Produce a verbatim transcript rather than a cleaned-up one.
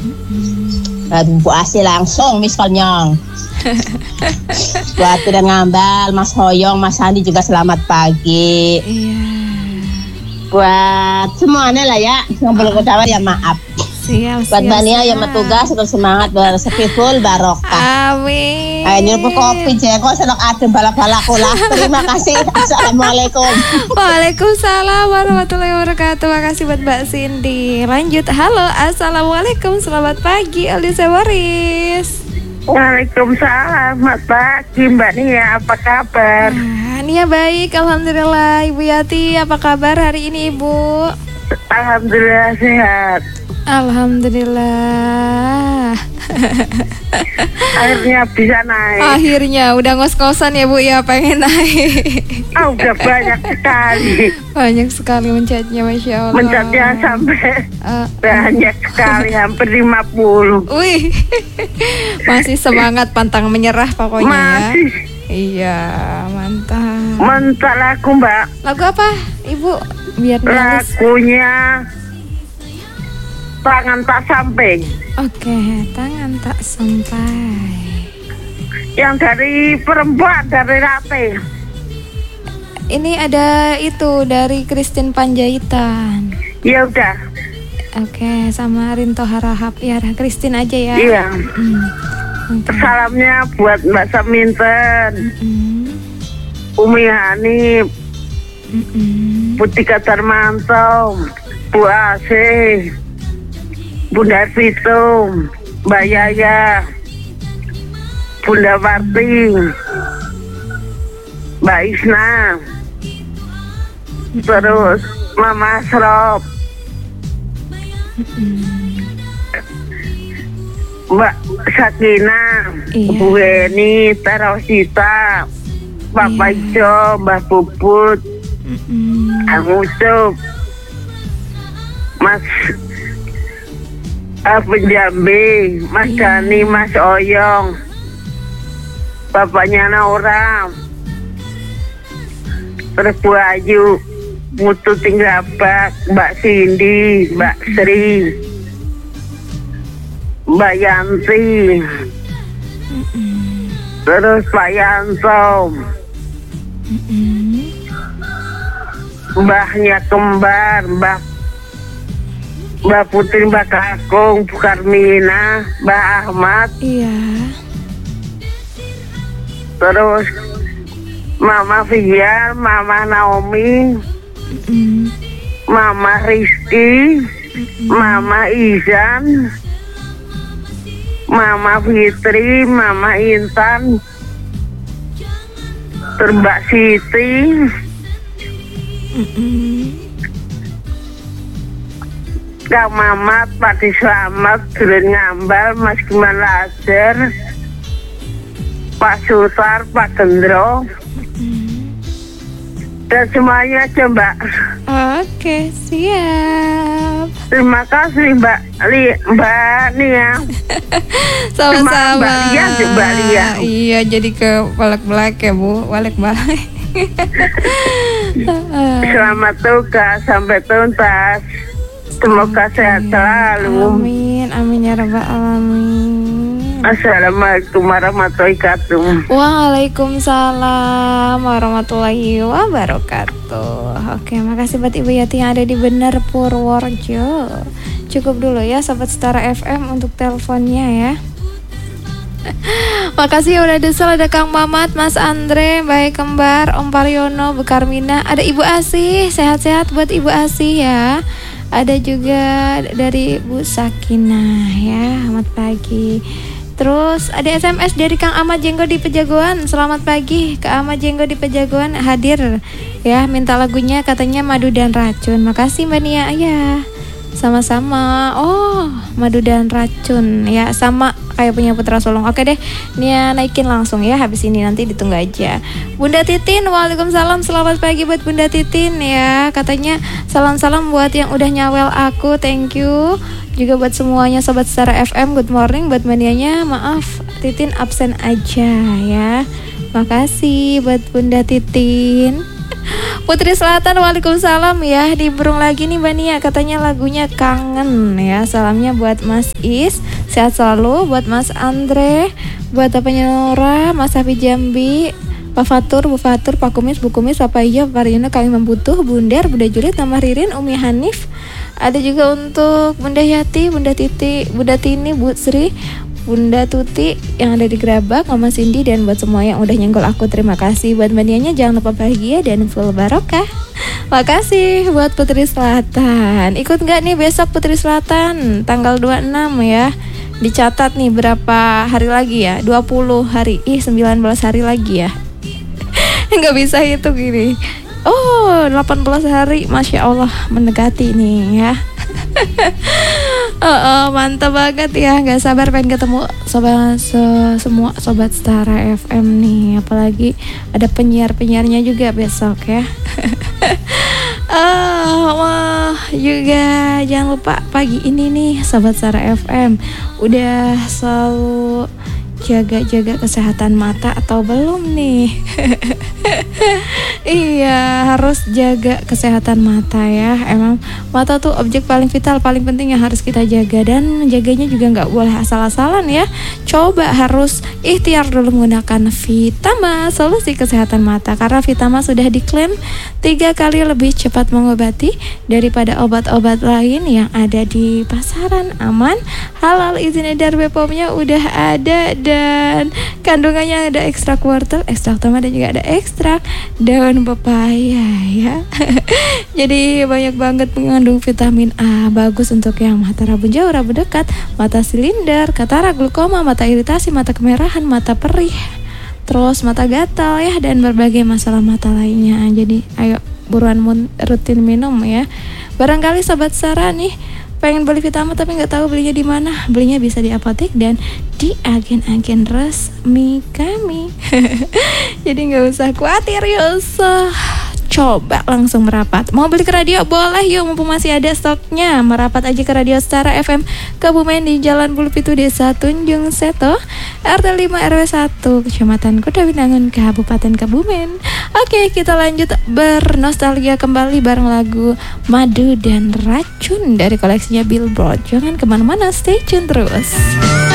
Aduh, Bu Asi langsung miskalnya. Buat tidak ngambal, Mas Hoyong, Mas Andi juga selamat pagi. Iya. Buat semuanya lah ya, yang belum ucapkan ya maaf. Siap, Buat siap, Bania siap. yang bertugas terus semangat bersepi full barokah. Amin. Ayo nyuruh kopi jengkol senok adem balak-balak lah. Terima kasih. Assalamualaikum. Waalaikumsalam warahmatullahi wabarakatuh. Makasih buat Mbak Cindy. Lanjut. Halo, assalamualaikum. Selamat pagi, Alisa Waris. Waalaikumsalam, selamat pagi Mbak Nia, apa kabar? Ah, Nia baik, alhamdulillah. Ibu Yati, apa kabar hari ini Ibu? Alhamdulillah sehat. Alhamdulillah. Akhirnya bisa naik. Akhirnya udah ngos-ngosan ya Bu ya, pengen naik. Ah, udah banyak sekali. Banyak sekali mencatnya, Masya Allah. Mencatnya sampai uh, banyak sekali, hampir lima puluh. Wih, masih semangat pantang menyerah pokoknya. Masih. Ya. Iya, mantap. Mantap lagu Mbak. Lagu apa Ibu? Biar nulis. Lagunya Tangan Tak Sampai. Oke, Tangan Tak Sampai. Yang dari perempuan, dari Rate. Ini ada itu dari Christine Panjaitan. Ya udah. Oke, sama Rinto Harahap. Ya, Christine aja ya. Iya. Hmm. Okay. Salamnya buat Mbak Saminten, Mm-mm. Umi Hanif, Mm-mm. Putika Darmanto, Bu Asih, Bunda Vito, Mbak Yaya, Bunda Warti, Mbak Isna, terus Mama Asrop, Mbak Sakina, Iya. Bu Eni, Terosita, Bapak Ijo, Mbak Bubut, Mm-mm. Kang Ucup, Mas uh, Penjambi, Mas Iya. Dani, Mas Oyong, Bapaknya Naura, terus Bu Ayu, Mutu Tinggabak, Mbak Cindy, Mbak Sri, Mbak Yanti, Mm-mm. terus Pak Yanto, Mm-mm. Mbahnya Kembar, Mbah Mbak Putri, Mbak Kakung, Bu Karmina, Mbak Ahmad, Iya. terus Mama Fian, Mama Naomi, Mm-mm. Mama Rizky, Mama Izan, Mama Fitri, Mama Intan, terus Mbak Siti, Mm-mm. Kang Mamat, Pak Slamet, Duren Ngambal, Mas Giman Lajar, Pak Sutar, Pak Gendro, dan semuanya aja Mbak. Oke, siap. Terima kasih Mbak Li, Mbak Nia. Sama-sama. Mbak Lia, Mbak Lia. Iya, jadi ke balik-balik ya Bu, balik-balik. Selamat tugas sampai tuntas. Semoga sehat selalu. Amin, amin ya rabbal alamin. Assalamualaikum warahmatullahi wabarakatuh. Waalaikumsalam warahmatullahi wabarakatuh. Oke, makasih buat Ibu Yati yang ada di Bener Purworejo. Cukup dulu ya Sobat Setara F M untuk teleponnya ya. Makasih ya udah desel, ada Kang Mamat, Mas Andre, Mbak Kembar, Om Paryono, Bu Karmina, ada Ibu Asih, sehat-sehat buat Ibu Asih ya. Ada juga dari Bu Sakinah ya, selamat pagi. Terus ada S M S dari Kang Ahmad Jenggo di Pejagoan. Selamat pagi, Kang Ahmad Jenggo di Pejagoan hadir ya, minta lagunya katanya Madu dan Racun. Makasih Mbak Nia ya. Sama-sama. Oh, Madu dan Racun ya, sama kayak punya Putra Sulung. Oke deh, Nia naikin langsung ya habis ini, nanti ditunggu aja. Bunda Titin, waalaikumsalam, selamat pagi buat Bunda Titin ya. Katanya salam-salam buat yang udah nyawel aku, thank you. Juga buat semuanya Sobat Setara F M, good morning. Buat manianya, maaf Titin absen aja ya. Makasih buat Bunda Titin. Putri Selatan, waalaikumsalam ya. Diberung lagi nih Mbak Nia, katanya lagunya kangen ya. Salamnya buat Mas Is, sehat selalu. Buat Mas Andre, buat apanya Nora, Mas Hafi Jambi, Pak Fatur, Bu Fatur, Pak Kumis, Bu Kumis, Papa Iya, Pak Rino, Kang Imam Butuh, Bundar, Bunda Julit, Nama Ririn, Umi Hanif. Ada juga untuk Bunda Yati, Bunda Titi, Bunda Tini, Bu Sri, Bunda Tuti yang ada di Gerabak, Mama Cindy, dan buat semua yang udah nyenggol aku, terima kasih. Buat Mbak Nianya jangan lupa bahagia dan full barokah. Makasih buat Putri Selatan. Ikut nggak nih besok Putri Selatan tanggal dua puluh enam ya? Dicatat nih berapa hari lagi ya? dua puluh hari, ih sembilan belas hari lagi ya. Nggak bisa itu gini. Oh, delapan belas hari, Masya Allah mendekati nih ya. Oh, oh, mantap banget ya, nggak sabar pengen ketemu sobat so, semua sobat Setara F M nih, apalagi ada penyiar-penyiarnya juga besok ya. Oh, wah, juga jangan lupa pagi ini nih sobat Setara F M udah selalu jaga-jaga kesehatan mata atau belum nih? Iya, harus jaga kesehatan mata ya. Emang mata tuh objek paling vital, paling penting yang harus kita jaga. Dan menjaganya juga nggak boleh asal-asalan ya. Coba harus ikhtiar dulu menggunakan Vitama, solusi kesehatan mata. Karena Vitama sudah diklaim tiga kali lebih cepat mengobati daripada obat-obat lain yang ada di pasaran. Aman, halal, izin edar B P O M-nya udah ada, dan kandungannya ada ekstrak wortel, ekstrak tomat, dan juga ada ekstrak daun pepaya ya. Jadi banyak banget mengandung vitamin A, bagus untuk yang mata rabun jauh, rabun dekat, mata silinder, katarak, glaukoma, mata iritasi, mata kemerahan, mata perih, terus mata gatal ya, dan berbagai masalah mata lainnya. Jadi ayo buruan rutin minum ya. Barangkali sobat Sara nih pengen beli Vitama tapi nggak tahu belinya di mana. Belinya bisa di apotek dan di agen-agen resmi kami. Jadi nggak usah khawatir, yuk. Coba langsung merapat. Mau beli ke radio? Boleh yuk, mumpung masih ada stoknya. Merapat aja ke Radio Setara F M Kebumen di Jalan Bulu Pitu, Desa Tunjung Seto, R T lima R W satu, Kecamatan Kuta Binangun, Kabupaten Kebumen. Oke, kita lanjut bernostalgia kembali bareng lagu Madu dan Racun dari koleksinya Billboard. Jangan kemana-mana, stay tune terus.